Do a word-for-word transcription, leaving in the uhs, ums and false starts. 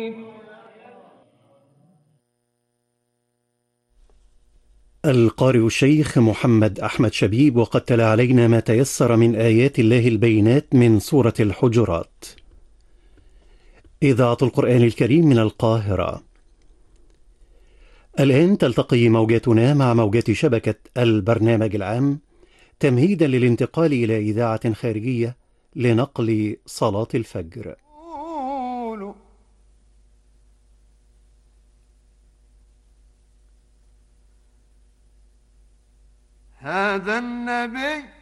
القارئ الشيخ محمد أحمد شبيب، وقد تلا علينا ما تيسر من آيات الله البينات من سورة الحجرات. إذاعة القرآن الكريم من القاهرة. الآن تلتقي موجاتنا مع موجات شبكة البرنامج العام تمهيدا للانتقال إلى إذاعة خارجية لنقل صلاة الفجر. هذا النبي